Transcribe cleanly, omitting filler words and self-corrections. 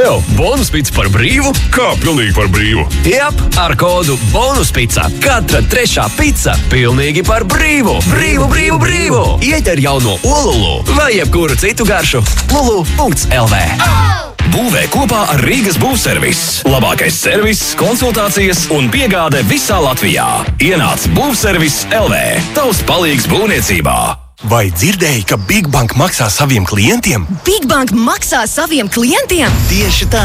Jo, bonuspica par brīvu? Kā pilnīgi par brīvu? Jep, ar kodu bonuspica katra trešā pica pilnīgi par brīvu. Brīvu! Ieķer jauno Olulu vai jebkuru citu garšu lulu.lv. Būvē kopā ar Rīgas būvservisu. Labākais servis, konsultācijas un piegāde visā Latvijā. Ienāc būvservis LV. Tavs palīgs būvniecībā. Vai dzirdēji, ka Big Bank maksā saviem klientiem? Big Bank maksā saviem klientiem? Tieši tā!